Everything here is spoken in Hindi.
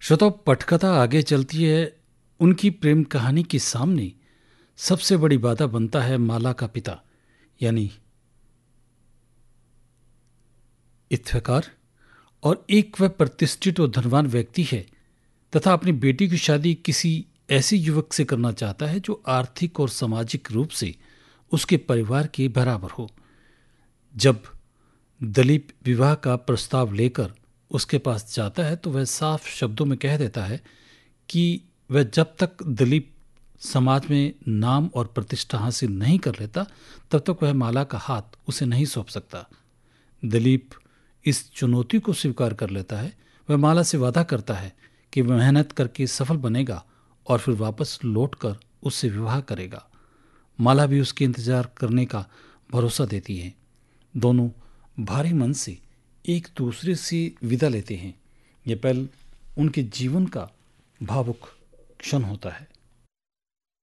श्रोताओ, पटकथा आगे चलती है। उनकी प्रेम कहानी के सामने सबसे बड़ी बाधा बनता है माला का पिता, यानी इत्तेफार। और एक वह प्रतिष्ठित और धनवान व्यक्ति है तथा अपनी बेटी की शादी किसी ऐसे युवक से करना चाहता है जो आर्थिक और सामाजिक रूप से उसके परिवार के बराबर हो। जब दलीप विवाह का प्रस्ताव लेकर उसके पास जाता है तो वह साफ शब्दों में कह देता है कि वह जब तक दलीप समाज में नाम और प्रतिष्ठा हासिल नहीं कर लेता तब तक वह माला का हाथ उसे नहीं सौंप सकता। दलीप इस चुनौती को स्वीकार कर लेता है। वह माला से वादा करता है कि वह मेहनत करके सफल बनेगा और फिर वापस लौटकर उससे विवाह करेगा। माला भी उसके इंतजार करने का भरोसा देती है। दोनों भारी मन से एक दूसरे से विदा लेते हैं। यह पल उनके जीवन का भावुक क्षण होता है।